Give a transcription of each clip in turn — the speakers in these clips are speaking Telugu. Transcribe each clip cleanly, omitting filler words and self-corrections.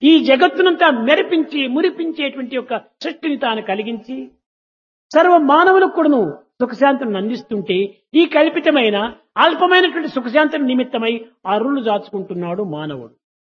ఈ జగత్తునంతా మెరిపించి మురిపించేటువంటి యొక్క సృష్టిని తాను కలిగించి సర్వ మానవులకు కూడాను సుఖశాంతులను అందిస్తుంటే ఈ కల్పితమైన అల్పమైనటువంటి సుఖశాంతుల నిమిత్తమై అరులు దాచుకుంటున్నాడు మానవుడు.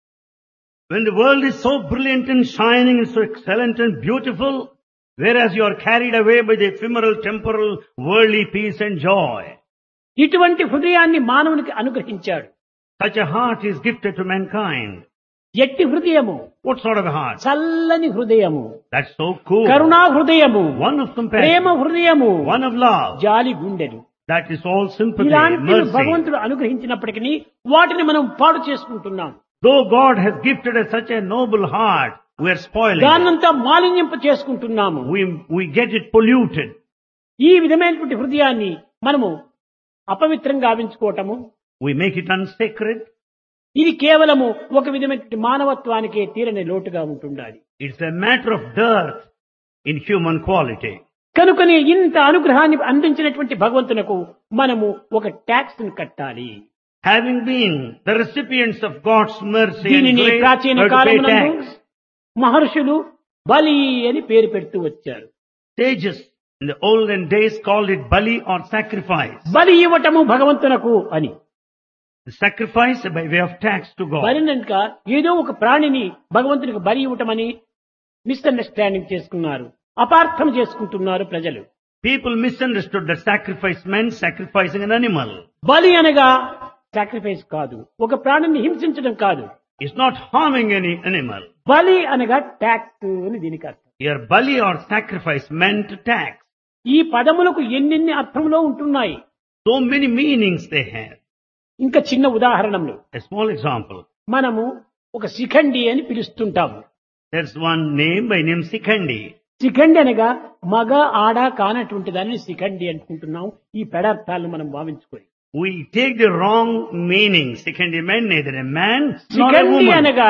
When the world is so brilliant and shining and so excellent and beautiful, whereas you are carried away by the ephemeral, temporal, worldly peace and joy. ఇటువంటి హృదయాన్ని మానవునికి అనుగ్రహించాడు. Such a heart is gifted to mankind. ఎట్టి హృదయము? What sort of a heart? చల్లని హృదయము, That's so cool. కరుణా హృదయము, One of ప్రేమ compassion, హృదయము, one of love. జాలి గుండెలు. That is all sympathy, ఇలాంటి mercy. భగవంతుడు అనుగ్రహించినప్పటికీ వాటిని మనం పాడు చేసుకుంటున్నాం. Though God has gifted us such a noble heart, we are spoiling it. దాన్నంతా మాలిన్యంప చేసుకుంటున్నాము. We get it polluted. ఈ విధమైనటువంటి హృదయాన్ని మనము అపవిత్రంగా గావించుకోవటము, We make it unsacred. ఇది కేవలము ఒక విధమైనటువంటి మానవత్వానికే తీరని లోటుగా ఉంటుండాలి. It's a matter of dearth in human quality. కనుకనే ఇంత అనుగ్రహాన్ని అందించినటువంటి భగవంతునకు మనము ఒక ట్యాక్స్ ని కట్టాలి. Having been the recipients of God's mercy and దీనిని grace, ప్రాచీన we have to pay కాలమునందు tax. మహర్షులు బలి అని పేరు పెడుతూ వచ్చారు. Sages in the olden days called it bali or sacrifice. బలి ఇవ్వటము భగవంతునకు అని. The sacrifice by way of tax to God. బలినక ఏదో ఒక ప్రాణిని భగవంతునికి బలి ఇవ్వటమని మిస్అండర్స్టాండింగ్ చేసుకున్నారు, అపార్థం చేసుకుంటున్నారు ప్రజలు. People misunderstood that sacrifice meant sacrificing an animal. బలి అనగా సాక్రిఫైస్ కాదు, ఒక ప్రాణిని హింసించడం కాదు. It's not harming any animal. బలి అనగా ట్యాక్స్ అని దీనికి అర్థం. Here bali or sacrifice meant tax. ఈ పదములకు ఎన్నెన్ని అర్థంలో ఉంటున్నాయి. So many meanings they have. ఇంకా చిన్న ఉదాహరణలు, A small example. మనము ఒక శిఖండి అని పిలుస్తుంటాము. There's one name by name Sikhandi. Shikhandi అనగా మగ ఆడ కానటువంటి దాన్ని శిఖండి అనుకుంటున్నాం. ఈ పెడార్థాలను మనం భావించుకొని We take the wrong meaning. Sikhandi meant neither a man nor a Shikhandi woman. అనగా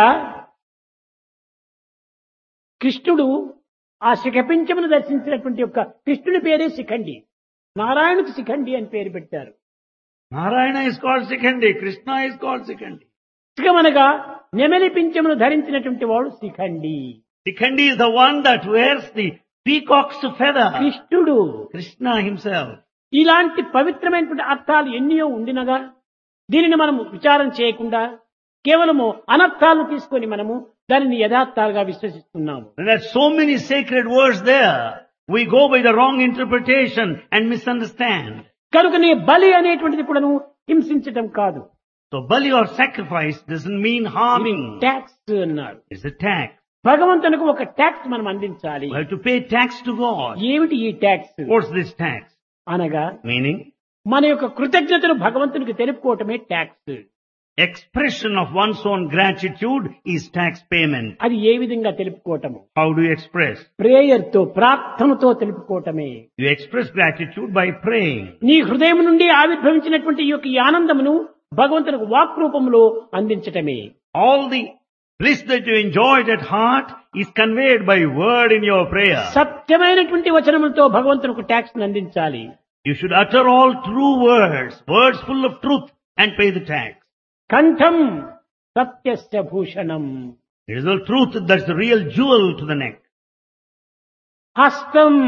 కృష్ణుడు ఆ శిఖపించమును దర్శించినటువంటి యొక్క కృష్ణుని పేరే శిఖండి. నారాయణుకు శిఖండి అని పేరు పెట్టారు. Narayana is called Sikhandi. Krishna is called Sikhandi. శిఖమనగా నెమలి పింఛమును ధరించినటువంటి వాడు Shikhandi. Sikhandi is the one that wears the peacock's feather. కృష్ణుడు. Krishna himself. ఇలాంటి పవిత్రమైనటువంటి అర్థాలు ఎన్నో ఉండినగా దీనిని మనం విచారం చేయకుండా కేవలము అనర్థాలను తీసుకొని మనము దానిని యథార్థాలుగా విశ్వసిస్తున్నాము. There are so many sacred words there. We go by the wrong interpretation and misunderstand. కనుకనే బలి అనేటువంటిది కూడాను హింసించటం కాదు. So bali or sacrifice doesn't mean harming. Tax అన్నారు. It's a tax. భగవంతునికి ఒక ట్యాక్స్ మనం అందించాలి. We have to pay tax to God. ఏమిటి ఈ ట్యాక్స్ What's this tax? అనగా Meaning, మన యొక్క కృతజ్ఞతను భగవంతునికి తెలుపుకోవటమే tax. expression of one's own gratitude is tax payment. అది ఏ విధంగా తెలుపుకోవటము? How do you express? Prayer తో, ప్రార్థనతో తెలుపుకోవటమే. You express gratitude by praying. నీ హృదయం నుండి ఆవిర్భవించినటువంటి ఈ యొక్క ఈ ఆనందమును భగవంతునికి వాక్ రూపంలో అందించటమే. All the bliss that you enjoyed at heart is conveyed by word in your prayer. సత్యమైనటువంటి వచనములతో భగవంతునికి ట్యాక్స్ అందించాలి. You should utter all true words, words full of truth, and pay the tax. కంఠం సత్యస్య Bhushanam. It is the truth that's the real jewel to the neck. హస్తం.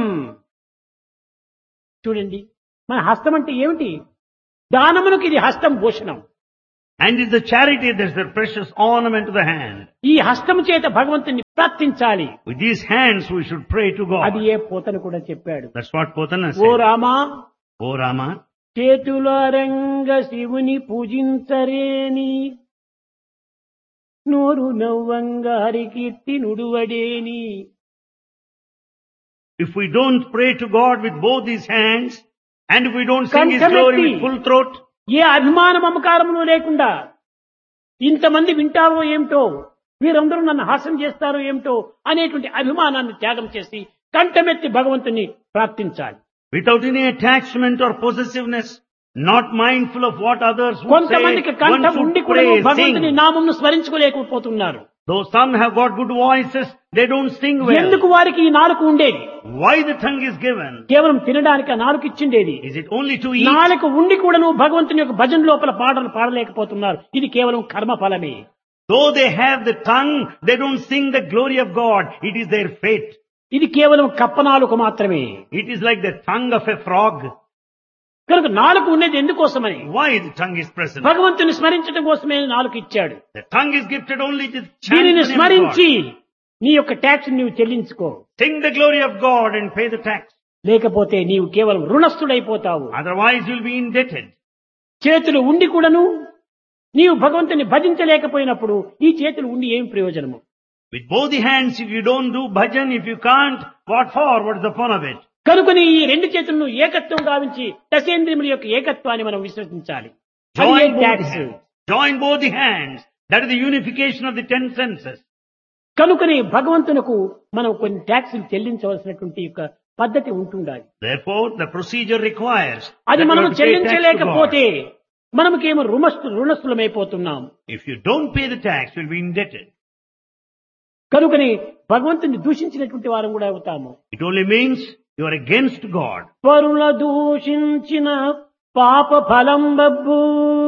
చూడండి, మన హస్తం అంటే ఏమిటి? దానమునకు ఇది హస్తం Bhushanam. And it's the charity that's the precious ornament to the hand. ఈ హస్తము చేత భగవంతుని ప్రార్థించాలి. With these hands we should pray to అది God. ఏ పోతను కూడా చెప్పాడు. That's what Potana oh said. Rama, O Rama, చేతులారంగ శివుని పూజించరేని, నోరు నవ్వంగ Harikeerthi నుడువడేని. if we don't pray to God with both these hands, and if we don't sing His glory with full throat, ఏ అభిమాన మమకారములు లేకుండా ఇంతమంది వింటారో ఏమిటో, వీరందరూ నన్ను హాస్యం చేస్తారో ఏమిటో అనేటువంటి అభిమానాన్ని త్యాగం చేసి కంఠమెత్తి భగవంతుని ప్రార్థించాలి. without any attachment or possessiveness, not mindful of what others would say, కొంతమందికి one కంఠం ఉండి should కూడా pray, భగవంతుని sing. నామమును స్మరించుకోలేకపోతున్నారు. Though some have got good voices, they don't sing well. ఎందుకు వారికి ఈ నాలుక ఉండేది? Why the tongue is given? కేవలం తినడానికి ఆ నాలుక ఇచ్చిండేది. Is it only to eat? నాలుక ఉండి కూడాను భగవంతుని యొక్క భజన లోపల పాటలు పాడలేకపోతున్నారు. ఇది కేవలం కర్మ ఫలమే. Though they have the tongue, they don't sing the glory of God. It is their fate. ఇది కేవలం కప్పనాలుక మాత్రమే. It is like the tongue of a frog. కనుక నాలుక ఉండేది ఎందుకోసమని? Why the tongue is present? భగవంతుని స్మరించడం కోసమే నాలుక ఇచ్చాడు. The tongue is gifted only to chant దీనిని the name of స్మరించి God. నీ యొక్క ట్యాక్స్ నీవు చెల్లించుకో. Sing the glory of God and pay the tax. లేకపోతే నీవు కేవలం రుణస్థుడైపోతావు. Otherwise you'll be indebted. చేతులు ఉండి కూడాను నీవు భగవంతుని భజించలేకపోయినప్పుడు ఈ చేతులు ఉండి ఏం ప్రయోజనము? With both the hands, if you don't do bhajan, if you can't, what for? What is the fun of it? కనుకని ఈ రెండు చేతులను ఏకత్వం గావించి దశేంద్రియముల యొక్క ఏకత్వాన్ని మనం విశ్వసించాలి. అది Join A both the tax. hands. Join both the hands. That is the unification of the 10 senses. కనుకని భగవంతునకు మనం కొన్ని ట్యాక్సులు చెల్లించవలసినటువంటి యొక్క పద్ధతి ఉంటుండాలి. Therefore, the procedure requires అది that you మనం have to pay tax to God. చెల్లించలేకపోతే మనకేమో రుణస్థులమైపోతున్నాం. If you don't pay the tax, you'll be indebted. కనుకని భగవంతుని దూషించినటువంటి వారం కూడా అవుతాము. It only means you are against God. పరుల దూషించిన పాప ఫలం Babbu.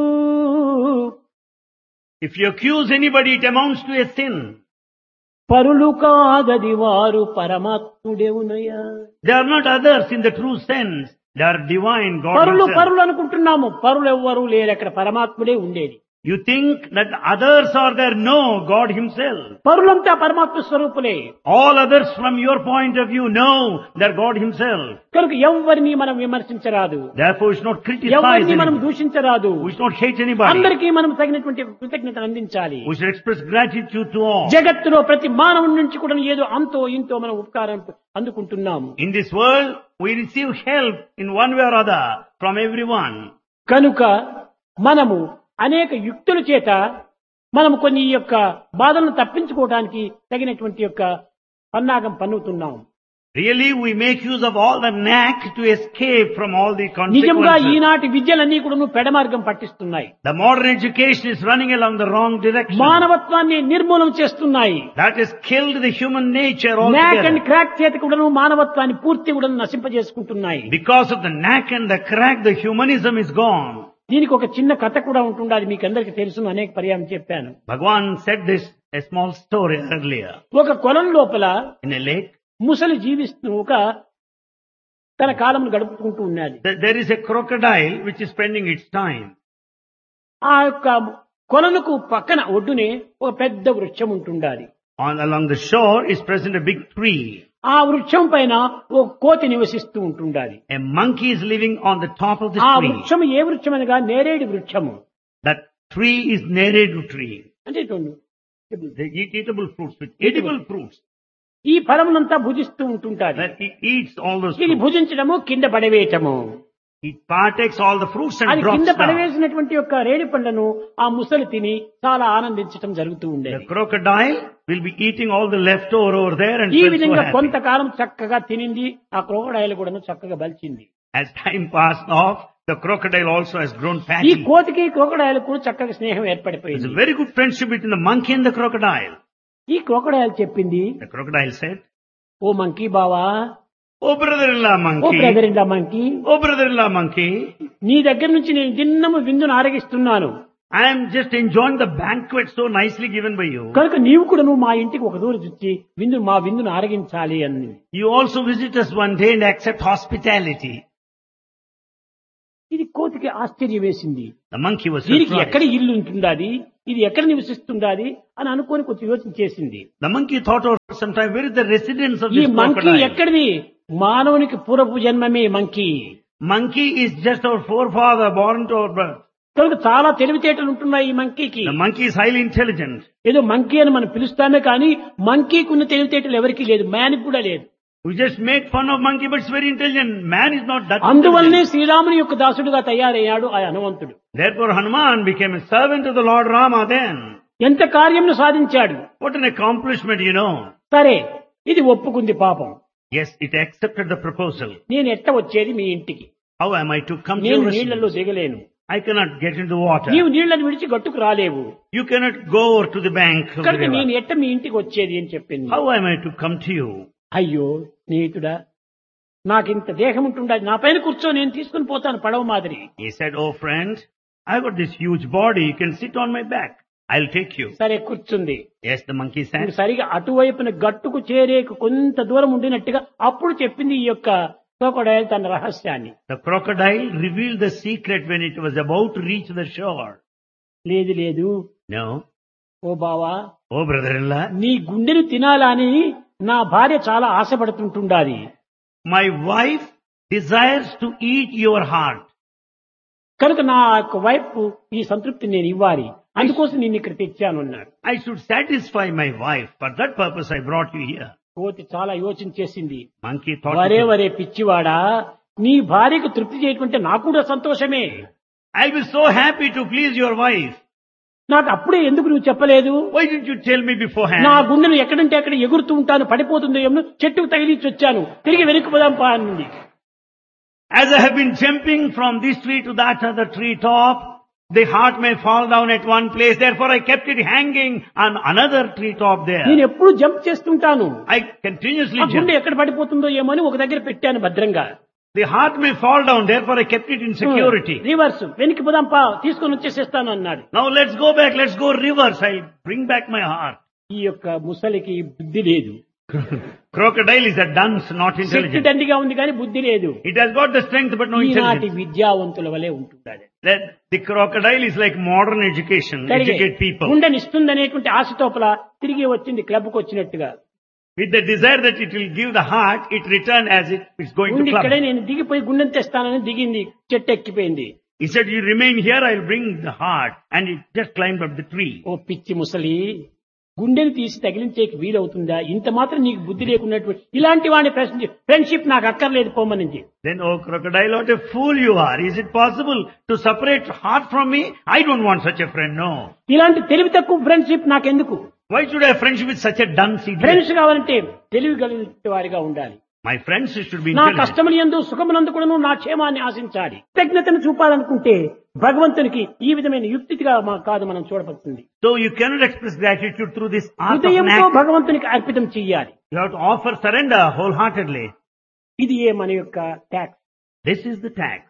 If you accuse anybody, it amounts to a sin. పరులు కాదది వారు పరమాత్ముడేవునయ్యా. They are not others in the true sense. They are divine, God పరులు himself. పరులు అనుకుంటున్నాము. పరులు ఎవ్వరూ లేరు, అక్కడ పరమాత్ముడే ఉండేది. You think that others are there. No, God himself. పరులంతా పరమాత్మ స్వరూపులే. All others from your point of view, no, they're God himself. కనుక ఎవరిని మనం విమర్శించరాదు, Therefore, we should not criticize ఎవరిని మనం anybody. దూషించరాదు. We should not hate anybody. అందరికీ మనం తగినటువంటి కృతజ్ఞతలు అందించాలి. We should express gratitude to all. జగత్తులో ప్రతి మానవుడి నుంచి కూడా ఏదో అంతో ఇంతో మనం ఉపకారం అందుకుంటున్నాము. In this world, we receive help in one way or other from everyone. కనుక మనము అనేక యుక్తుల చేత మనము కొన్ని ఈ యొక్క బాధలను తప్పించుకోవడానికి తగినటువంటి యొక్క పన్నాగం పన్నుతున్నాం. Really, we make use of all the knack to escape from all the నిజంగా consequences. ఈనాటి విద్యలన్నీ కూడా పెడమార్గం పట్టిస్తున్నాయి. The modern education is running along the wrong direction. మానవత్వాన్ని నిర్మూలన చేస్తున్నాయి. That has killed the human nature NAC and altogether. Crack చేత కూడా మానవత్వాన్ని పూర్తి కూడా నశింపజేసుకుంటున్నాయి. Because of the knack and the crack, the humanism is gone. దీనికి ఒక చిన్న కథ కూడా ఉంటుండాలి. మీకు అందరికీ తెలుసు, అనేక పర్యాయం చెప్పాను. Bhagwan said this, a small story earlier. ఒక కొలం లోపల In a lake, ముసలి జీవిస్తూ ఒక తన కాలమును గడుపుకుంటూ ఉన్నది. there is a crocodile which is spending its time. ఆ యొక్క కొలనుకు పక్కన ఒడ్డునే ఒక పెద్ద వృక్షం ఉంటుండాలి. Along the shore is present a big tree. ఆ వృక్షం పైన ఒక కోతి నివసిస్తూ ఉంటుండాలి. A monkey is living on the top of the ఆ tree. వృక్షం ఏ వృక్షం అనగా నేరేడు వృక్షము. That tree is neredu tree. అంటే చూడండి, They eat eatable fruits with edible fruits. ఈ ఫలమునంతా భుజిస్తూ ఉంటుంటారు. That he eats all those ఇది fruits. భుజించడము, కింద పడవేయటము. He partakes all the fruits and అది drops కింద down. పడవేసినటువంటి యొక్క రేడి పండ్లను ఆ ముసలి తిని చాలా ఆనందించడం జరుగుతూ The ఉండేది. crocodile will be eating all the leftover over there and ఈ felt so విధంగా happy. కొంతకాలం చక్కగా తినింది. ఆ క్రోకడైల్ కూడా చక్కగా బలిచింది. As time passed off, the crocodile also has grown ఈ fatty. కోతికి క్రోకడైల్ కూడా చక్కగా స్నేహం There's ఏర్పడిపోయింది. a very good friendship between the monkey and the crocodile. ఈ క్రోకడైల్ చెప్పింది, The crocodile said, oh monkey బావా, "Oh brother-in-law oh monkey, brother in law monkey, oh brother-in-law monkey, నీ దగ్గర నుంచి నేను దిన్నము విందును ఆరగిస్తున్నాను. I am just enjoying the banquet so nicely given by you. కనుక నీవు కూడా నువ్వు మా ఇంటికి ఒక దూరం వచ్చి మా విందును ఆరగించాలి అని. You also visit us one day and accept hospitality." ఇది కోతికి ఆశ్చర్యం వేసింది. The monkey was దీనికి surprised. ఎక్కడ ఇల్లు ఉంటుండాది, ఇది ఎక్కడ నివసిస్తుండాది అని అనుకొని కొంచెం యోచన చేసింది. The monkey thought over some time, where is the residence of ఈ this మంకీ crocodile? ఎక్కడిది? మానవునికి పూర్వపు జన్మమే monkey. Monkey is just our forefather born to our birth. కనుక చాలా తెలివితేటలు ఉంటున్నాయి ఈ మంకీకి. The monkey is highly intelligent. ఏదో మంకీ అని మనం పిలుస్తామే కానీ మంకీకి ఉన్న తెలివితేటలు ఎవరికీ లేదు, మ్యాన్కి కూడా లేదు. We just make fun of monkey, but it's very intelligent. Man is not that అందువల్లనే intelligent. శ్రీరాముని యొక్క దాసుడుగా తయారయ్యాడు ఆ హనుమంతుడు. Therefore Hanuman became a servant of the Lord Rama then. ఎంత కార్యమును సాధించాడు. What an accomplishment, you know. సరే, ఇది ఒప్పుకుంది పాపం. Yes, it accepted the proposal. నేను ఎట్ట వచ్చేది మీ ఇంటికి? How am I to come to నేను your నీళ్లలో residence? దిగలేను. I cannot get into the water. నీవు నీళ్లను విడిచి గట్టుకు రాలేవు. You cannot go over to the bank of the కనుక నేను river. ఎట్ట మీ ఇంటికి వచ్చేది అని చెప్పింది. How am I to come to you? అయ్యో స్నేహితుడా, నాకింత దేహం ఉంటుండదు, నా పైన కూర్చో, నేను తీసుకుని పోతాను పడవ మాదిరి. He said, "Oh friend, I've got this huge body. You can sit on my back." I'll take you. సరే కూర్చుంది. Yes, the monkey ఇప్పుడు said. సరిగా అటువైపున గట్టుకు చేరేకు కొంత దూరం ఉండినట్టుగా అప్పుడు చెప్పింది ఈ యొక్క క్రొకోడైల్ తన రహస్యాన్ని. The crocodile revealed the secret when it was about to reach the shore. లేదు లేదు No. ఓ బావా, Oh, brother-in-law, నీ గుండెను తినాలని నా భార్య చాలా ఆశపడుతుంటుండాలి. my wife desires to eat your heart. కనుక నా యొక్క వైపు ఈ సంతృప్తి నేను ఇవ్వాలి, అందుకోసం నేను ఇక్కడ తెచ్చాను అన్నాడు. I should satisfy my wife. For that purpose I brought you here. కోతి చాలా యోచన చేసింది. Monkey thought, వరే వరే పిచ్చివాడా, నీ భార్యకు తృప్తి చేయటమంటే నాకు కూడా సంతోషమే. I'll be so happy to please your wife. నాకు అప్పుడే ఎందుకు నువ్వు చెప్పలేదు? Why didn't you tell me beforehand? నా గుండెను ఎక్కడంటే అక్కడ ఎగురుతూ ఉంటాను, పడిపోతుందో ఏమో, చెట్టుకు తగిలించి వచ్చాను, తిరిగి వెనక్కి పోదాం పా అన్నది. As I have been jumping from this tree to that other tree top, the heart may fall down at one place. Therefore I kept it hanging on another tree top there. నేను ఎప్పుడు జంప్ చేస్తుంటాను, I continuously ఆ గుండె jump. ఎక్కడ పడిపోతుందో ఏమో అని ఒక దగ్గర పెట్టాను భద్రంగా. The heart may fall down. Therefore I kept it in security. Reverse వెనక్కి పోదాం పా, తీసుకొని వచ్చేసేస్తాను అన్నాడు. Now let's go back. Let's go reverse. I'll bring back my heart. ఈ యొక్క ముసలికి బుద్ధి లేదు. Crocodile is a dunce, not Shakti intelligent. దండిగా ఉంది కానీ బుద్ధి లేదు. It has got the strength but no ఈనాటి intelligence. విద్యావంతుల వలె ఉంటున్నాడు. That the crocodile is like modern education. Educate people. గుండెనిస్తుందనేటువంటి ఆశతోపల తిరిగి వచ్చింది క్లబ్కు వచ్చినట్టుగా. With the desire that it will give the heart, it returned as it is going to ఉండి club. ఇక్కడే నేను దిగిపోయి గుండెని తెస్తానని దిగింది, చెట్టు ఎక్కిపోయింది. He said, you remain here, I'll bring the heart. And it just climbed up the tree. ఓ పిచ్చి ముసలి, గుండెని తీసి తగిలించేకి వీలవుతుందా? ఇంత మాత్రం నీకు బుద్ధి లేకున్నటువంటి ఇలాంటి వాడిని ఫ్రెండ్షిప్ నాకు అక్కర్లేదు పోమనింది. Then, oh crocodile, what a fool you are. Is it possible to separate heart from me? I don't want such a friend, no. ఇలాంటి తెలివి తక్కువ ఫ్రెండ్షిప్ నాకెందుకు? Why should I have friendship with such a dunce idiot? Friends కావాలంటే తెలివి కలిగిన వారిగా ఉండాలి. My friends should be నా intelligent. కష్టములు యందు సుఖమునందు కూడా నా క్షేమాన్ని ఆశించాలి. కృతజ్ఞతను చూపాలనుకుంటే భగవంతునికి ఈ విధమైన యుక్తిగా కాదు మనం చూడబడుతుంది. So you cannot express gratitude through this art of హృదయంతో knack. భగవంతునికి అర్పితం చెయ్యాలి. You have to offer surrender wholeheartedly. ఇది మన యొక్క tax. This is the tax.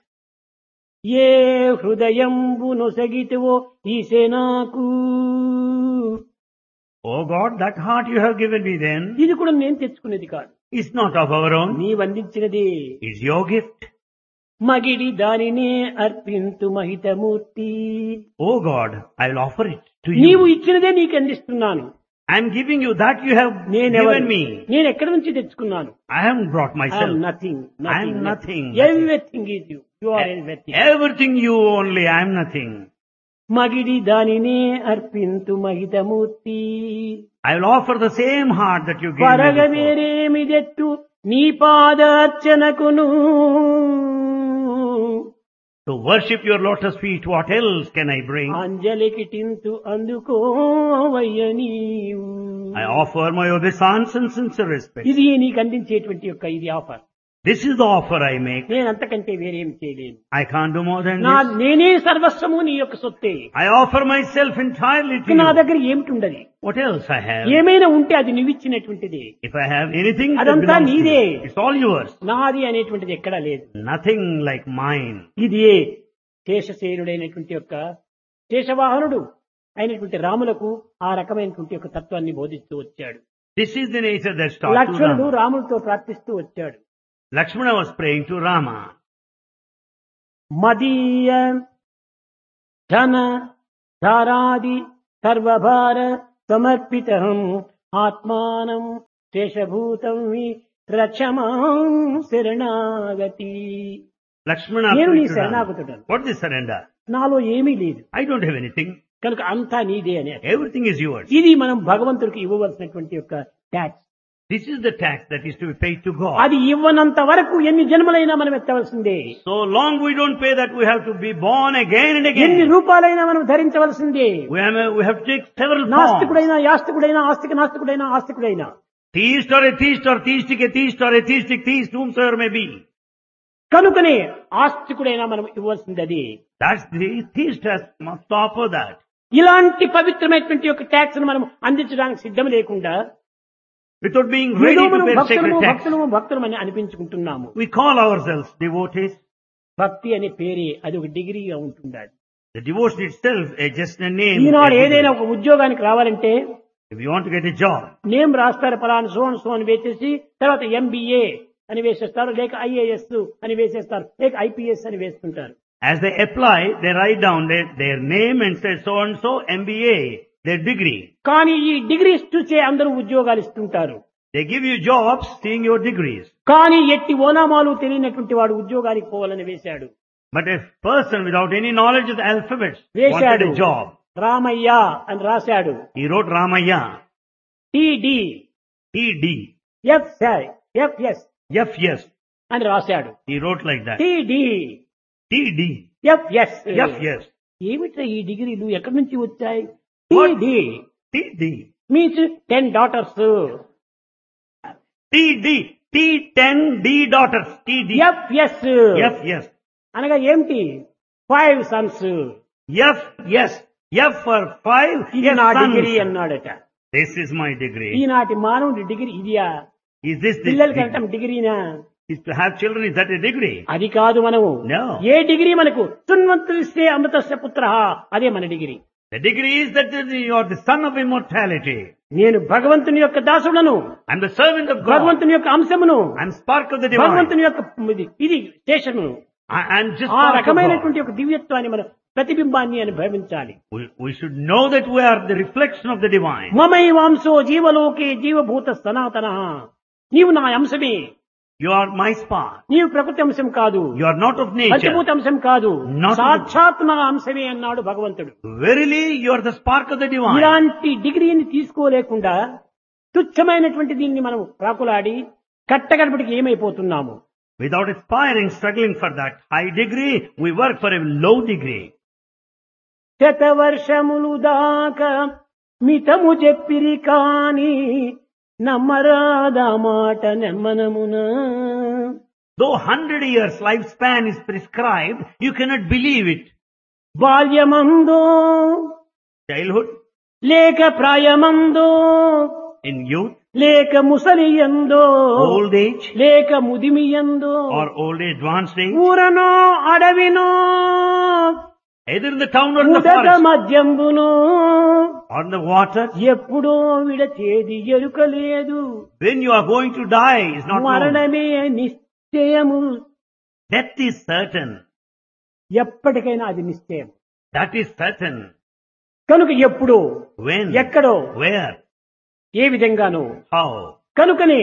A హృదయంబు నొసగితివో ఈసేనాకు, Oh God, that heart you have given me then ఇది కూడా నేను తెచ్చుకునేది కాదు, is not of our own. నీ వందించినది. It's your gift. మగిడి దానినే అర్పింతు మహితమూర్తి, Oh God, I will offer it to నీవు you. ఇచ్చినదే నీకు అందిస్తున్నాను. I am giving you that you have నేనెవరు? given me. నేను ఎక్కడి నుంచి తెచ్చుకున్నాను? I haven't brought I am myself. nothing. I am nothing. Everything is you. You are everything. Everything you only, I am nothing. మగిడి దానినే అర్పింతు మహితమూర్తి, I will offer the same heart that you gave me పరగ before. వేరేమిదెట్టు నీ పాదార్చనకును, To worship your lotus feet, what else can I bring? అంజలికి టింతు అందుకోవయ్య నీవు. I offer my obeisance and sincere respect. ఇది నీకు అందించేటువంటి యొక్క ఇది offer. This is the offer I make. నేను అంతకంటే వేరేం చేయలేను. I can't do more than నా this. నేనే సర్వస్వము నీ యొక్క సొత్తే. I offer myself entirely to నా you. దగ్గర ఏమిటి ఉండదు? What else I have? ఏమైనా ఉంటే అది నువ్విచ్చినటువంటిది. If I have anything, that అదంతా belongs to నీదే. you. It's all yours. నాది అనేటువంటిది ఎక్కడా లేదు. Nothing like mine. ఇది శేషశేరుడైనటువంటి యొక్క శేషవాహనుడు అయినటువంటి రాములకు ఆ రకమైనటువంటి యొక్క తత్వాన్ని బోధిస్తూ వచ్చాడు. This is the nature that taught to లక్ష్మణుడు Rama. రాముడితో ప్రార్థిస్తూ వచ్చాడు. Lakshmana was praying to Rama. మదీయ ధన ధారాది సర్వభార సమర్పితం ఆత్మానం శేషభూతం రక్షమాం శరణాగతి. Lakshmana నేను నీ prayed to Rama. శరణాగతుడను, What is surrender? నాలో ఏమీ లేదు I don't have anything. కనుక అంతా నీదే అని. Everything is yours. ఇది మనం భగవంతుడికి ఇవ్వవలసినటువంటి యొక్క tax. This is the tax that is to be paid to God. అది ఇవ్వనంత వరకు ఎన్ని జన్మలైనా మనం ఎత్తవలసిందే. So long we don't pay that, we have to be born again and ఎన్ని again. రూపాలైనా మనం ధరించవలసిందే. We have to take several forms. నాస్తికుడైనా యాస్తికుడైనా ఆస్తిక నాస్తికుడైనా ఆస్తికుడైనా Theist or atheist or theistic atheist or atheistic theist, whomsoever may be. కనుకనే ఆస్తికుడైనా మనం ఇవ్వాల్సింది అది. That's the theist must offer that. ఇలాంటి పవిత్రమైనటువంటి యొక్క ట్యాక్స్ మనం అందించడానికి సిద్ధం లేకుండా Without being ఏదో ready to మనం pay భక్తులము sacred tax. భక్తులము భక్తులము అని అనిపించుకుంటున్నాము. We call ourselves devotees. భక్తి అనే పేరే అది ఒక డిగ్రీగా ఉంటుండాలి. The devotion itself is just a name. Eenadu a ఏదైనా degree. ఒక ఉద్యోగానికి రావాలంటే If you want to get a job, name రాస్తారు పలానా సో అని వేసేసి తర్వాత MBA అని వేసేస్తారు, లేక IAS అని వేసేస్తారు, లేక IPS అని వేస్తుంటారు. as they apply, they write down their name and say so and so MBA, their degree. కానీ ఈ డిగ్రీస్ చూసే అందరూ ఉద్యోగాలు ఇస్తుంటారు. They give you jobs seeing your degrees. కానీ ఎట్టి ఓనామాలు తెలియనటువంటి వాడు ఉద్యోగానికి పోవాలని వేశాడు. But a person without any knowledge of the alphabets వేశాడు. wanted a job. రామయ్య అని రాశాడు. He wrote Ramaya, TD TD, FS FS. అని రాశాడు. He wrote like that. TD TD, FS. FS, ఏమిట్రా ఈ డిగ్రీలు ఎక్కడి నుంచి వచ్చాయి? What? TD TD, means 10 daughters. TD, T10D daughters, TD, FS FS, అనగా ఏమిటి? 5 sons. FS, F for 5, ఇది నా డిగ్రీ sons. అన్నాడట. This is my degree. ఈనాటి మానవుడి డిగ్రీ ఇదియా? Is this పిల్లలకి degree? అంటాం డిగ్రీనా? Is to have children, is that a degree? అది కాదు. మనము No. ఏ డిగ్రీ మనకు సున్వంతులిస్తే అమృతస్య పుత్ర, అదే మన degree. The degree is that you are the son of immortality. నేను భగవంతుని యొక్క దాసుడను, I'm the servant of God. భగవంతుని యొక్క అంశమును, I'm spark of the divine. భగవంతుని యొక్క ఇది స్టేషను. I'm just ఆ spark of God. రకమైనటువంటి ఒక దివ్యత్వాన్ని మనం ప్రతిబింబాన్ని అని భావించాలి. We should know that we are the reflection of the divine. మమైవాంశో జీవలోకే జీవభూత సనాతన. నీవు నా అంశమే, You are my spark. నీవు ప్రకృతి అంశం కాదు, You are not of nature. పంచభూత అంశం కాదు, Not of- సాక్షాత్ నా అంశమే అన్నాడు భగవంతుడు. Verily, you are the spark of the divine. ఇలాంటి డిగ్రీని తీసుకోలేకుండా తుచ్చమైనటువంటి దీన్ని మనం ప్రాకులాడి కట్టగడపటికి ఏమైపోతున్నాము? Without aspiring, struggling for that high degree, we work for a low degree. శతవర్షములు దాకా మితము చెప్పిరి కాని నమ్మరాదా మాట నెమ్మనమున. Though 100 years lifespan is prescribed, you cannot believe it. బాల్యమందో Childhood, లేక ప్రాయమందో in youth, లేక ముసలియందో old age, లేక ముదిమియందో or old age, advanced age, ఊరనో అడవినో either in the town or in the ఉదక forest, మధ్యంబునో or in the water, ఎప్పుడో విడచేది ఎరుకలేదు. when you are going to die is not known. మరణమే నిశ్చయము. Death is certain. ఎప్పటికైనా అది నిశ్చయం. That is certain. కనుక ఎప్పుడో When, ఎక్కడో where, ఏ విధంగానో how. కనుకనే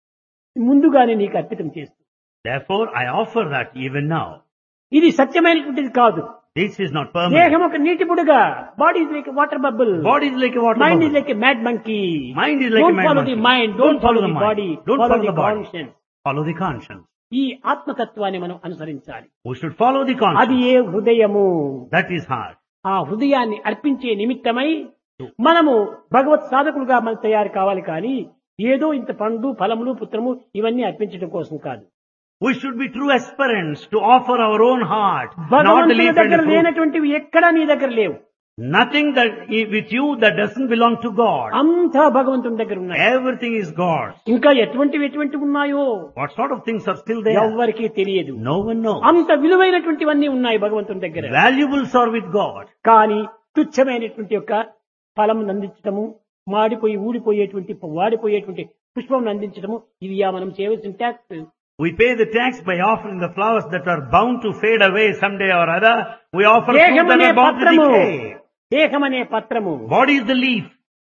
ముందుగానే నీకు అర్పితం చేస్తుంది. Therefore, I offer that even now. ఇది సత్యమైనటువంటిది కాదు. This is not permanent. దేహం ఒక నీటి బుడగ. Body is like water bubble. Body is like a water mind bubble. Is like a mad monkey. Mind is like a don't mad follow the monkey. Mind, don't follow the mind. Body, Don't follow follow the the body. Conscience. Follow the conscience. ఈ ఆత్మతత్వాన్ని మనం అనుసరించాలి. We should follow the అది conscience. ఏ హృదయము. That is heart. ఆ హృదయాన్ని అర్పించే నిమిత్తమై మనము భగవత్ సాధకులుగా మనం తయారు కావాలి. కానీ ఏదో ఇంత పండు ఫలములు పుత్రము ఇవన్నీ అర్పించడం కోసం కాదు. We should be true aspirants to offer our own heart, not the భగవంతుని leaf and దగ్గర the fruit. లేనటువంటివి ఎక్కడా నీ దగ్గర లేవు. Nothing that with you that doesn't belong to God. అంతా భగవంతుని దగ్గర ఉన్నాయి. Everything is God's. ఇంకా ఎటువంటివి ఉన్నాయో What sort of things are still there? ఎవ్వరికీ తెలియదు. No one knows. అంత విలువైనటువంటివన్నీ ఉన్నాయి భగవంతుని దగ్గర. Valuables are with God. కానీ తుచ్చమైనటువంటి యొక్క ఫలం అందించటము, మాడిపోయి ఊడిపోయేటువంటి వాడిపోయేటువంటి పుష్పం అందించటము, ఇది మనం చేయవలసిన tax. We pay the tax by offering the flowers that are bound to fade away someday or other. We offer fruit that దేహమనే are bound to పత్రము, decay. దేహమనే పత్రము, Body is the leaf.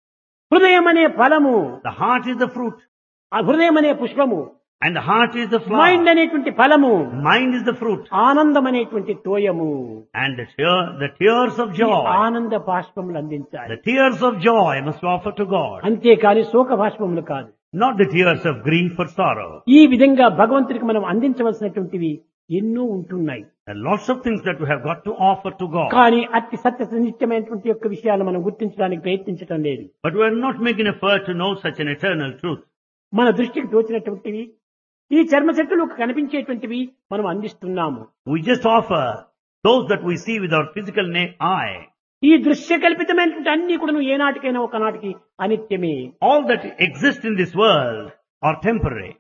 హృదయమనే ఫలము, The heart is the fruit. ఆ హృదయమనే పుష్పము, And the heart is the mind flower. అనేటువంటి ఫలము, Mind is the fruit. ఆనందం అనేటువంటి తోయము. And the tears of ఈ joy. ఆనంద బాష్పములు అందించాలి. The tears of joy must offer to God. అంతేకాని శోక బాష్పములు కాదు. Not the tears of grief or sorrow. ఈ విధంగా భగవంతుడికి మనం అందించవలసినటువంటివి ఎన్నో ఉంటున్నాయి. There are lots of things that we have got to offer to God. కానీ అతి సత్య నిత్యమైనటువంటి యొక్క విషయాలు మనం గుర్తించడానికి ప్రయత్నించడం లేదు. But we are not making effort to know such an eternal truth. మన దృష్టికి తోచినటువంటివి, ఈ చర్మ చెట్టులు కనిపించేటువంటివి మనం అందిస్తున్నాము. We just offer those that we see with our physical eye. ఈ దృశ్య కల్పితమైనటువంటి అన్ని కూడా ఏనాటికైనా ఒకనాటికి అనిత్యమే. All that exists in this world are temporary.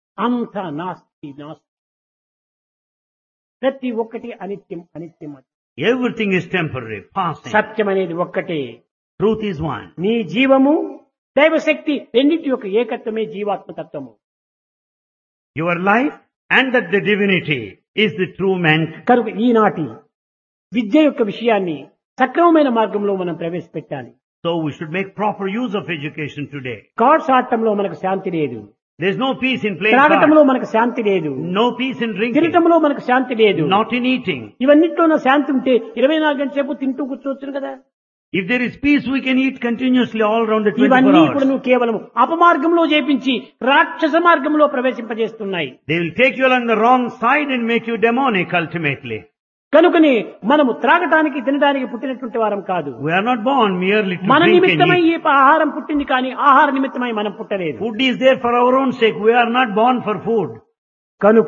అంతా నాస్తి నాస్తి, ప్రతి ఒక్కటి అనిత్యం అనిత్యం. Everything is temporary, passing. సత్యం అనేది ఒక్కటే. Truth is one. నీ జీవము దైవశక్తి రెండింటి యొక్క ఏకత్వమే జీవాత్మతత్వము. Your life and that the divinity is the true man. కనుక ఈనాటి విద్య యొక్క విషయాన్ని సక్రమమైన మార్గంలో మనం ప్రవేశపెట్టాలి. So we should make proper use of education today. Cards ఆడటంలో మనకు శాంతి లేదు, There's no peace in playing త్రాగటంలో cards. మనకు శాంతి లేదు, No peace in drinking. తినటంలో మనకు శాంతి లేదు. Not in eating. ఇవన్నిట్లోనూ శాంతి ఉంటే 24 గంటల సేపు తింటూ కూర్చోవచ్చు కదా. If there is peace, we can eat continuously all around the 24 ఇవన్నీ కూడా hours. నువ్వు కేవలం అపమార్గంలో చేపించి రాక్షస మార్గంలో ప్రవేశింపజేస్తున్నాయి. They will take you along the wrong side and make you demonic ultimately. కనుకని మనము త్రాగటానికి తినడానికి పుట్టినటువంటి వారం కాదు. We are not born merely to మన drink and నిమిత్తమై eat. ఈ ఆహారం పుట్టింది కానీ ఆహార నిమిత్తమై మనం పుట్టలేదు. Food is there for our own sake. We are not born for food. కనుక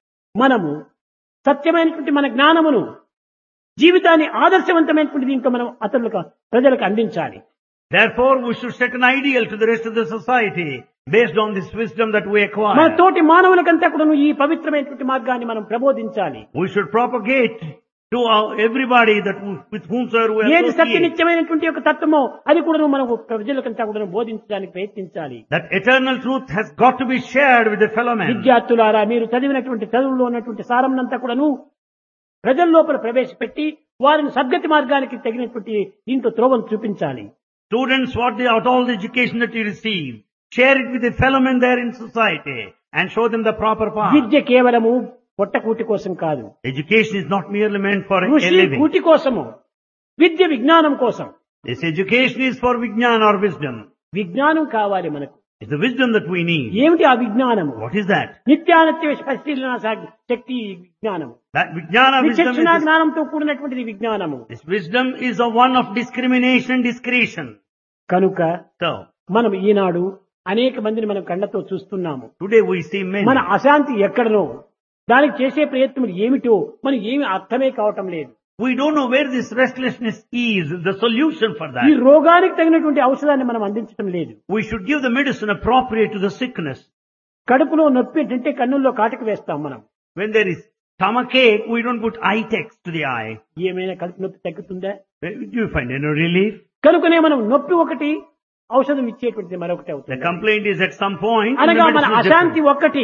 మనము సత్యమైనటువంటి మన జ్ఞానమును జీవితాన్ని ఆదర్శవంతమైనటువంటి దీంట్లో మనం ప్రజలకు అందించాలి. Therefore, we should set an ideal to the rest of the society based on this wisdom that we మన acquire. తోటి మానవులకంతా కూడా ఈ పవిత్రమైనటువంటి మార్గాన్ని మనం ప్రబోధించాలి. We should propagate to everybody that with whomsoever we ఏది associate. సత్యనిత్యమైనటువంటి యొక్క తత్వమో అది కూడా మనం ప్రజలకంతా కూడా బోధించడానికి ప్రయత్నించాలి. That eternal truth has got to be shared with the fellow man. విద్యార్థులారా, మీరు చదివినటువంటి చదువులో ఉన్నటువంటి సారంనంతా కూడాను ప్రజల లోపల ప్రవేశపెట్టి వారిని సద్గతి మార్గానికి తగినటువంటి దీంట్లో త్రోవను చూపించాలి. Students, all the education that you receive, share it with the fellow men there in society and show them the proper path. విద్య కేవలము పొట్టకూటి కోసం కాదు. Education is not merely meant for a కృషి living. కూటి కోసము, విద్య విజ్ఞానం కోసం. This education is for vijnana or wisdom. విజ్ఞానం కావాలి మనకు. It's the wisdom that we need. ఏమిటి ఆ విజ్ఞానము? What is that? నిత్యానిత్య పరిశీలన శక్తి విజ్ఞానము. That vijnana wisdom విచక్షణ is జ్ఞానంతో కూడినటువంటిది విజ్ఞానము. this wisdom is the one of discrimination, discretion. కనుక So, మనం ఈనాడు అనేక మందిని మనం కళ్ళతో చూస్తున్నాము. today we see many. మన అశాంతి ఎక్కడనో, దానికి చేసే ప్రయత్నం ఏమిటో మనకి ఏమి అర్థమే కావటం లేదు. We don't know where this restlessness is, the solution for ఈ that. రోగానికి తగినటువంటి ఔషధాన్ని మనం అందించడం లేదు. We should give the medicine appropriate to the sickness. కడుపులో నొప్పి అంటే కన్నుల్లో కాటికి వేస్తాం మనం. When there is stomachache, we don't put eye text to the eye. ఏమైనా కడుపు నొప్పి తగ్గుతుందా? Do you find any relief? కనుకనే మనం నొప్పి ఒకటి, ఔషధం ఇచ్చేటువంటిది మరొకటి The అవుతుంది. complaint is at some point. and the అనగా మన medicine is అశాంతి different. ఒక్కటి,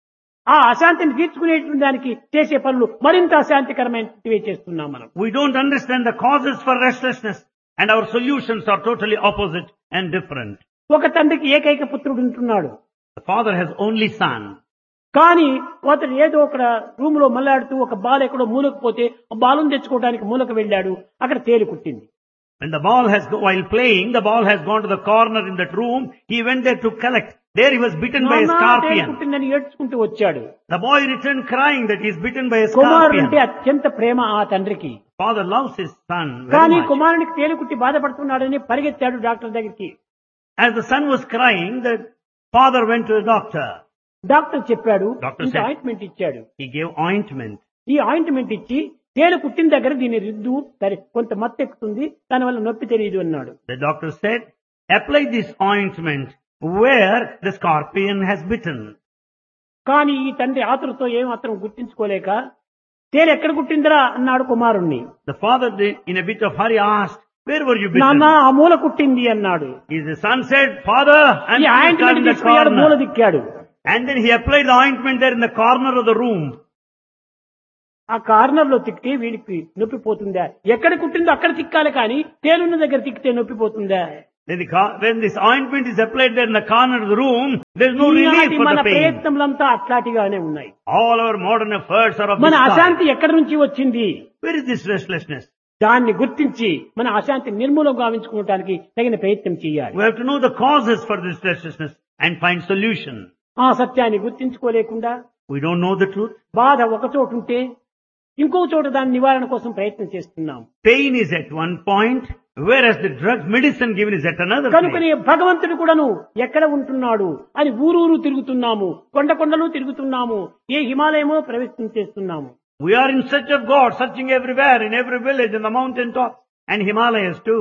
ఆ అశాంతిని తీర్చుకునేటువంటి దానికి చేసే పనులు మరింత అశాంతికరమైనవి చేస్తున్నాం మనం. We don't understand the causes for restlessness and our solutions are totally opposite and different. ఒక తండ్రికి ఏకైక పుత్రుడు ఉంటున్నాడు. The father has only son. కానీ అతడు ఏదో ఒక రూమ్ లో మల్లాడుతూ ఒక బాల్ ఎక్కడో మూలకు పోతే ఆ బాలును తెచ్చుకోవడానికి మూలకు వెళ్ళాడు. అక్కడ తేలు కుట్టింది. When the ball while playing, the ball has gone to the corner in that room. He went there to collect. There he was bitten by a నాన్న, తేలు scorpion. కుట్టిందని ఏడ్చుకుంటూ వచ్చాడు. The boy returned crying that he is bitten by a కుమారుడు అంటే scorpion. అత్యంత ప్రేమ ఆ తండ్రికి. Father loves his son కానీ very much. కుమారునికి తేలు కుట్టి బాధపడుతున్నాడని పరిగెత్తాడు డాక్టర్ దగ్గరికి. As the son was crying, the father went to the doctor. Doctor చెప్పాడు, Doctor ఇంత said- ఆయింట్మెంట్ ఇచ్చాడు. He gave ointment. ఈ ఆయింట్మెంట్ ఇచ్చి తేలు కుట్టిన దగ్గర దీన్ని రుద్దు, సరే కొంత మత్తు ఎక్కుతుంది, దానివల్ల నొప్పి తెలియదు అన్నాడు. The doctor said, apply this ointment where the scorpion has bitten. కానీ ఈ తండ్రి ఆతురతో ఏం మాత్రం గుర్తించుకోలేక తేలు ఎక్కడ కుట్టిందిరా అన్నాడు కుమారుణ్ణి. The father, in a bit of hurry, asked, where were you bitten? నాన్న ఆ మూల కుట్టింది అన్నాడు. His son said, Father, and ఈ he cut ointment in the తీసుకున్నాడు, మూల corner. దిక్కాడు. And then he applied the ointment there in the corner of the room. ఆ కార్నర్ లో తిక్కి వీడికి నొప్పి పోతుందా? ఎక్కడ కుట్టిందో అక్కడ తిక్కాలి కానీ తేలున్న దగ్గర తిక్కితే నొప్పి పోతుందా? Then when this ointment is applied there in the corner of the room, there is no relief ఈనాటి for మన the pain. ప్రయత్నములంతా అట్లాంటిగానే ఉన్నాయి. All our modern efforts are of మన this kind. అశాంతి ఎక్కడి నుంచి వచ్చింది? Where is this restlessness? దాన్ని గుర్తించి మన అశాంతి నిర్మూలం గావించుకోవడానికి తగిన ప్రయత్నం చేయాలి. We have to know the causes for this restlessness and find solution. ఆ సత్యాన్ని గుర్తించుకోలేకుండా We don't know the truth. బాధ ఒక చోట ఉంటే ఇంకో చోట దాని నివారణ కోసం ప్రయత్నం చేస్తున్నాం. Pain is at one point, whereas the drug medicine given is at another కనుకనే place. భగవంతుడు కూడాను ఎక్కడ ఉంటున్నాడు అని ఊరూరు తిరుగుతున్నాము, కొండ కొండలు తిరుగుతున్నాము, ఏ హిమాలయమో ప్రవేశం చేస్తున్నాము. We are in search of God, searching everywhere, in every village, in the mountain tops, and Himalayas too.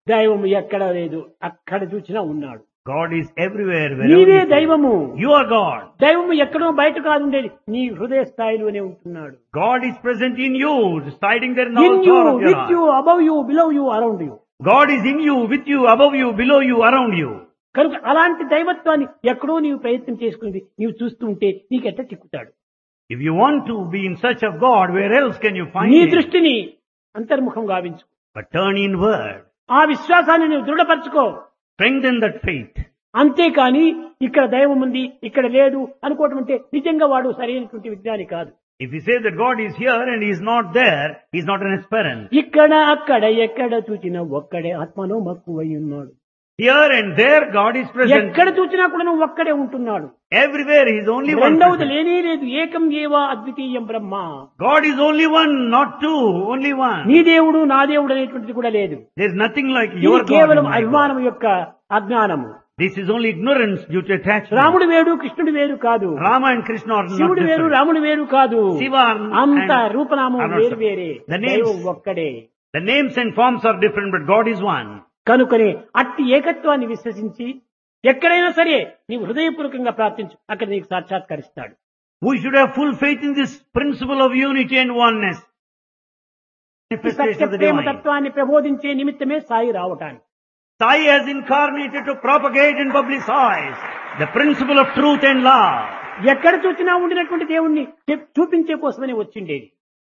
దైవము ఎక్కడ లేదు, అక్కడ చూసినా ఉన్నాడు. God is everywhere. నీవే Wherever you దైవము. go. You are God. దైవము ఎక్కడో బయట కాదు ఉండేది, నీ హృదయ స్థాయిలోనే ఉంటున్నాడు. God is present in you, residing there in all in you, core of your with you, heart. Above you, below you, around you. God is in you, with you, above you, below you, around you. కనుక అలాంటి దైవత్వాన్ని ఎక్కడో నీవు ప్రయత్నం చేసుకుని నీవు చూస్తూ ఉంటే నీకెట్ట చిక్కుతాడు. If you want to be in search of God, where else can you find నీ Him? దృష్టిని అంతర్ముఖం గావించు. But turn inward. ఆ విశ్వాసాన్ని నువ్వు దృఢపరచుకో. Strengthen that faith. అంతేకాని ఇక్కడ దైవం ఉంది, ఇక్కడ లేదు అనుకోవటం అంటే నిజంగా వాడు సరైనటువంటి విజ్ఞాని కాదు. If you say that God is here and He is not there, He is not an aspirant. ఇక్కడ అక్కడ ఎక్కడ చూచినా ఒక్కడే ఆత్మలో మక్కువై ఉన్నాడు. Here and there, God is present. ఎక్కడ చూచినా కూడా నువ్వు ఒక్కడే ఉంటున్నాడు. Everywhere, He is only one. రెండవది present. లేనే లేదు, ఏకం ఏవా అద్వితీయం బ్రహ్మ. God is only one, not two, only one. నీ దేవుడు నా దేవుడు అనేటువంటిది కూడా లేదు. There is nothing like ఇది your God. కేవలం and my God. అభిమానం యొక్క అజ్ఞానము. This is only ignorance due to attachment. రాముడు వేరు కృష్ణుడు వేరు కాదు, Rama and Krishna are not శివుడు వేరు different. రాముడు వేరు కాదు, Shiva అంత and రూపనామం are not వేరు separate. వేరే, The names- దైవం ఒక్కడే. The names and forms are different, but God is one. కనుకనే అట్టి ఏకత్వాన్ని విశ్వసించి ఎక్కడైనా సరే నీవు హృదయపూర్వకంగా ప్రార్థించు, అక్కడ నీకు సాక్షాత్కరిస్తాడు. We should have full faith in this principle of unity and oneness. Manifestation Satya of the Prema divine. తత్వాన్ని ప్రబోధించే నిమిత్తమే సాయి రావటానికి. Sai has incarnated to propagate and publicize the principle of truth and love. ఎక్కడ చూసినా ఉండినటువంటి దేవుణ్ణి చూపించే కోసమని వచ్చిండేది.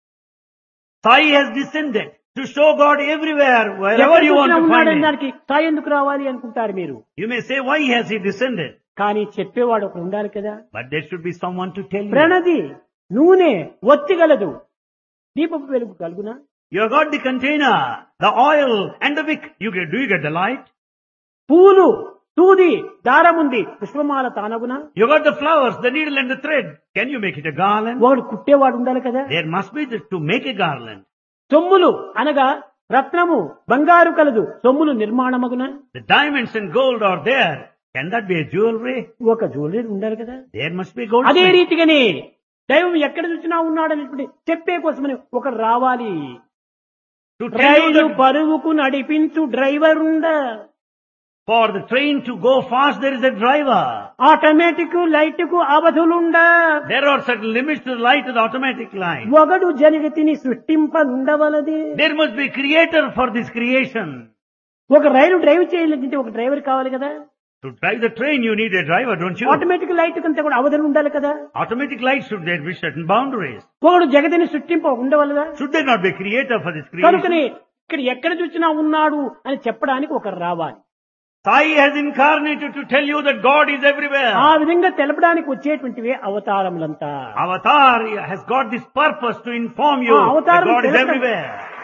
Sai has descended to show God everywhere, ఎక్కడ wherever you want చూసినా to find ఉన్నాడని Him. దానికి సాయి ఎందుకు రావాలి అనుకుంటారు మీరు. You may say, why has He descended? కానీ చెప్పేవాడు ఒకడు ఉండాలి కదా. But there should be someone to tell you. ప్రణది, నూనె, ఒత్తిగలదు, దీపపు వెలుగు కలుగునా? You have got the container, the oil and the wick. Do you get the light? పూలు, సూది, దారముంది, పుష్పమాల తానగునా? You got the flowers, the needle and the thread. Can you make it a garland? వాడు కుట్టేవాడు ఉండాలి కదా. There must be to make a garland. సొమ్ములు అనగా రత్నము, బంగారు కలదు, సొమ్ములు నిర్మాణమగునా? The diamonds and gold are there. Can that be a jewelry? ఒక జ్యువెలరీ ఉండాలి కదా. There must be gold. అదే రీతిగానే దైవం ఎక్కడ చూసినా ఉన్నాడనేటువంటి చెప్పే కోసమని ఒకడు రావాలి. To tell you rail that బరువుకు నడిపించు డ్రైవర్ ఉందా? for the train to go fast, there is a driver. Automatic light కు అవధులుండా? There are certain limits to the light of the automatic light. ఒకడు జగతిని సృష్టింపనుండవలది. There must be creator for this creation. ఒక రైలు డ్రైవ్ చేయాలంటే ఒక డ్రైవర్ కావాలి కదా. To drive the train, you need a driver, don't you? Automatic light కంటే కూడా అవధులు ఉండాలి కదా. Automatic light should there be certain boundaries. ఒకడు జగతిని సృష్టింప ఉండవలదా? Should there not be a creator for this కనుకనే creation? ఇక్కడ ఎక్కడ చూసినా ఉన్నాడు అని చెప్పడానికి ఒకరు రావాలి. Sai has incarnated to tell you that God is everywhere. ఆ విధంగా తెలపడానికి వచ్చేటువంటివే అవతారములంతా. Avatar has got this purpose to inform you that అవతారం God is తెలపడం- everywhere.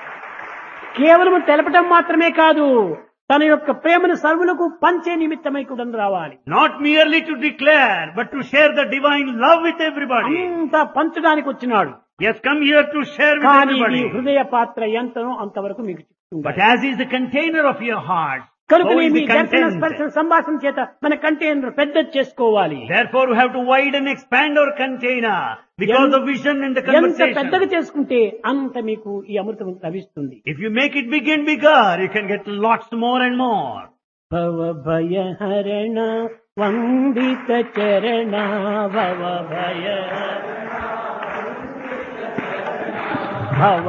కేవలం తెలపటం మాత్రమే కాదు, తన యొక్క ప్రేమను సర్వులకు పంచే నిమిత్తమై కూడా రావాలి. Not merely to declare, but to share the divine love with everybody. అంతా పంచడానికి వచ్చినాడు. He has come here to share with కానీ ఈ everybody. హృదయ పాత్ర ఎంతనో అంతవరకు మీకు చెప్తుంది. But as is the container of your heart, కనుక so is మీ the దర్శన content. స్పర్శన సంభాషణ చేత మన కంటైనర్ పెద్ద చేసుకోవాలి. Therefore, we have to widen, expand our container because of vision and the ఎంత పెద్దగా conversation. చేసుకుంటే అంత మీకు ఈ అమృతం లభిస్తుంది. If you make it big and bigger, you can get lots more and more. భవ భయ హరణ వందిత చరణ భవ భయ భవ